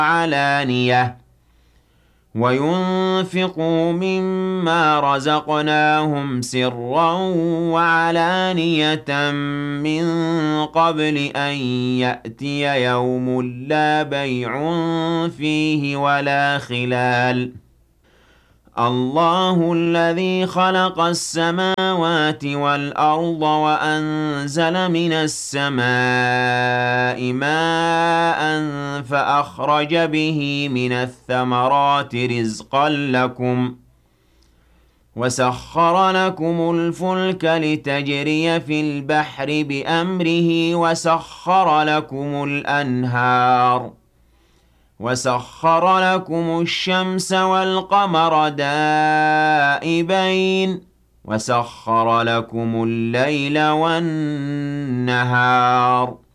وعلانية وينفقوا مما رزقناهم سرا وعلانية من قبل أن يأتي يوم لا بيع فيه ولا خلال الله الذي خلق السماوات والأرض وأنزل من السماء ماء فأخرج به من الثمرات رزقا لكم وسخر لكم الفلك لتجري في البحر بأمره وسخر لكم الأنهار وسخر لكم الشمس والقمر دائبين وسخر لكم الليل والنهار